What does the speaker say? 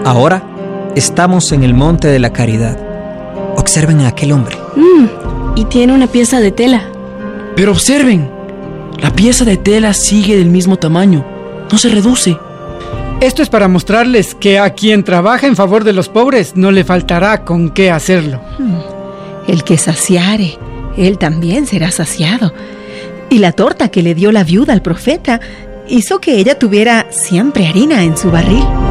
Ahora estamos en el Monte de la Caridad. Observen a aquel hombre. Y tiene una pieza de tela. Pero observen, la pieza de tela sigue del mismo tamaño, no se reduce. Esto es para mostrarles que a quien trabaja en favor de los pobres no le faltará con qué hacerlo. El que saciare, él también será saciado. Y la torta que le dio la viuda al profeta hizo que ella tuviera siempre harina en su barril.